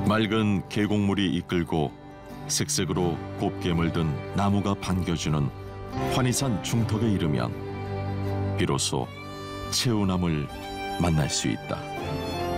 맑은 계곡물이 이끌고 색색으로 곱게 물든 나무가 반겨주는 환희산 중턱에 이르면 비로소 채우남을 만날 수 있다.